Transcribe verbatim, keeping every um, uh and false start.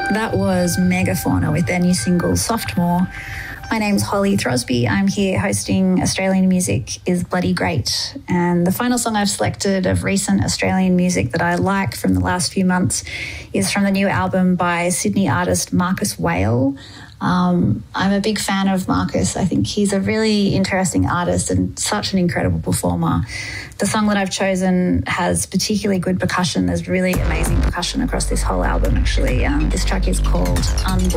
That was Megafauna with their new single, Softmore. My name's Holly Throsby. I'm here hosting Australian Music is Bloody Great. And the final song I've selected of recent Australian music that I like from the last few months is from the new album by Sydney artist Marcus Whale. Um, I'm a big fan of Marcus. I think he's a really interesting artist and such an incredible performer. The song that I've chosen has particularly good percussion. There's really amazing percussion across this whole album, actually. Um, this track is called Unborn.